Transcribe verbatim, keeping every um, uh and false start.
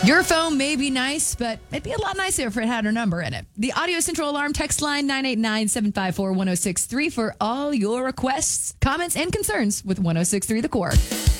Your phone may be nice, but it'd be a lot nicer if it had her number in it. The Audio Central Alarm text line nine eight nine, seven five four, one oh six three for all your requests, comments, and concerns with one oh six three The Core.